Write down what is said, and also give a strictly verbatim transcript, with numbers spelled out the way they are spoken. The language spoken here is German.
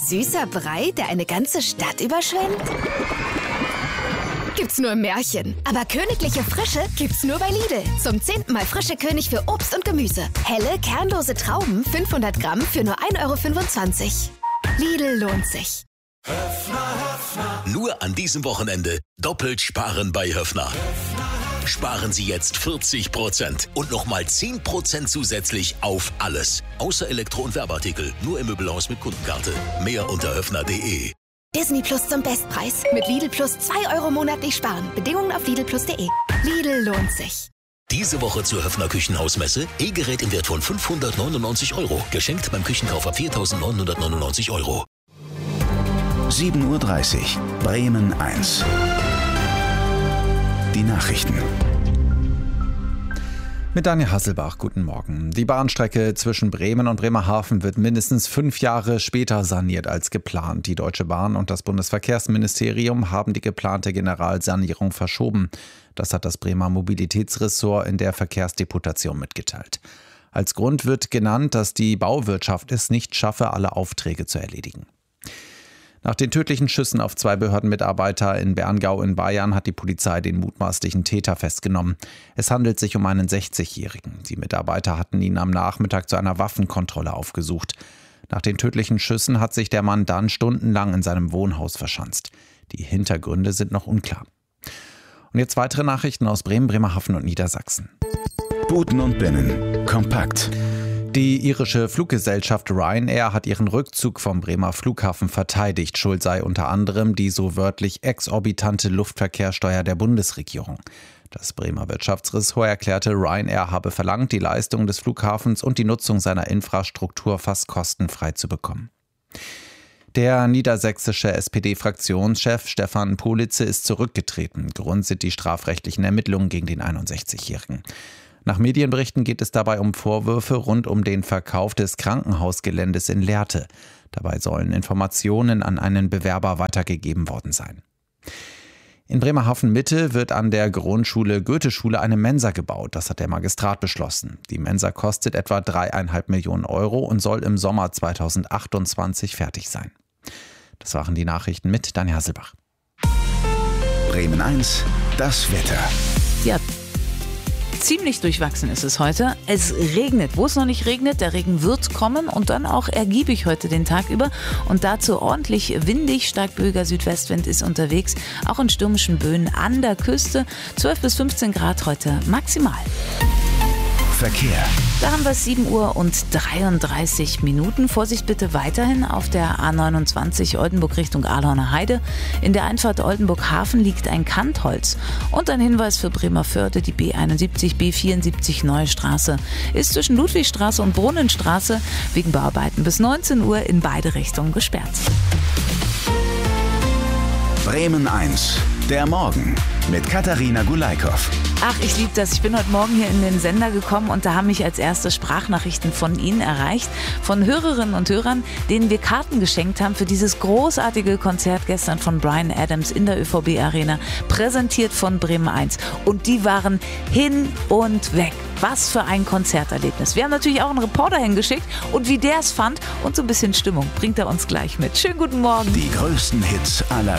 Süßer Brei, der eine ganze Stadt überschwemmt? Gibt's nur im Märchen. Aber königliche Frische gibt's nur bei Lidl. Zum zehnten Mal frische König für Obst und Gemüse. Helle, kernlose Trauben, fünfhundert Gramm für nur ein Euro fünfundzwanzig. Lidl lohnt sich. Nur an diesem Wochenende doppelt sparen bei Höffner. Sparen Sie jetzt vierzig Prozent und nochmal zehn Prozent zusätzlich auf alles. Außer Elektro- und Werbeartikel. Nur im Möbelhaus mit Kundenkarte. Mehr unter höffner punkt de. Disney Plus zum Bestpreis. Mit Lidl Plus zwei Euro monatlich sparen. Bedingungen auf lidl plus punkt de. Lidl lohnt sich. Diese Woche zur Höffner Küchenhausmesse. E-Gerät im Wert von fünfhundertneunundneunzig Euro. Geschenkt beim Küchenkauf ab viertausendneunhundertneunundneunzig Euro. sieben Uhr dreißig. Bremen eins. Die Nachrichten. Mit Daniel Hasselbach, guten Morgen. Die Bahnstrecke zwischen Bremen und Bremerhaven wird mindestens fünf Jahre später saniert als geplant. Die Deutsche Bahn und das Bundesverkehrsministerium haben die geplante Generalsanierung verschoben. Das hat das Bremer Mobilitätsressort in der Verkehrsdeputation mitgeteilt. Als Grund wird genannt, dass die Bauwirtschaft es nicht schaffe, alle Aufträge zu erledigen. Nach den tödlichen Schüssen auf zwei Behördenmitarbeiter in Berngau in Bayern hat die Polizei den mutmaßlichen Täter festgenommen. Es handelt sich um einen sechzigjährigen. Die Mitarbeiter hatten ihn am Nachmittag zu einer Waffenkontrolle aufgesucht. Nach den tödlichen Schüssen hat sich der Mann dann stundenlang in seinem Wohnhaus verschanzt. Die Hintergründe sind noch unklar. Und jetzt weitere Nachrichten aus Bremen, Bremerhaven und Niedersachsen. Buten und Binnen. Kompakt. Die irische Fluggesellschaft Ryanair hat ihren Rückzug vom Bremer Flughafen verteidigt. Schuld sei unter anderem die so wörtlich exorbitante Luftverkehrssteuer der Bundesregierung. Das Bremer Wirtschaftsressort erklärte, Ryanair habe verlangt, die Leistung des Flughafens und die Nutzung seiner Infrastruktur fast kostenfrei zu bekommen. Der niedersächsische S P D-Fraktionschef Stefan Politze ist zurückgetreten. Grund sind die strafrechtlichen Ermittlungen gegen den einundsechzigjährigen. Nach Medienberichten geht es dabei um Vorwürfe rund um den Verkauf des Krankenhausgeländes in Lehrte. Dabei sollen Informationen an einen Bewerber weitergegeben worden sein. In Bremerhaven-Mitte wird an der Grundschule Goetheschule eine Mensa gebaut. Das hat der Magistrat beschlossen. Die Mensa kostet etwa dreieinhalb Millionen Euro und soll im Sommer zweitausendachtundzwanzig fertig sein. Das waren die Nachrichten mit Daniel Hasselbach. Bremen eins, das Wetter. Ja, ziemlich durchwachsen ist es heute. Es regnet. Wo es noch nicht regnet, der Regen wird kommen und dann auch ergiebig heute den Tag über. Und dazu ordentlich windig, stark böiger Südwestwind ist unterwegs. Auch in stürmischen Böen an der Küste. zwölf bis fünfzehn Grad heute maximal. Verkehr. Da haben wir es sieben Uhr und dreiunddreißig Minuten. Vorsicht bitte weiterhin auf der A neunundzwanzig Oldenburg Richtung Ahlhorner Heide. In der Einfahrt Oldenburg-Hafen liegt ein Kantholz. Und ein Hinweis für Bremerförde, die B einundsiebzig, B vierundsiebzig Neue Straße ist zwischen Ludwigstraße und Brunnenstraße wegen Bauarbeiten bis neunzehn Uhr in beide Richtungen gesperrt. Bremen eins, der Morgen mit Katharina Gulaikow. Ach, ich liebe das. Ich bin heute Morgen hier in den Sender gekommen und da haben mich als erste Sprachnachrichten von Ihnen erreicht, von Hörerinnen und Hörern, denen wir Karten geschenkt haben für dieses großartige Konzert gestern von Bryan Adams in der Ö V B-Arena, präsentiert von Bremen eins. Und die waren hin und weg. Was für ein Konzerterlebnis. Wir haben natürlich auch einen Reporter hingeschickt und wie der es fand und so ein bisschen Stimmung bringt er uns gleich mit. Schönen guten Morgen. Die größten Hits aller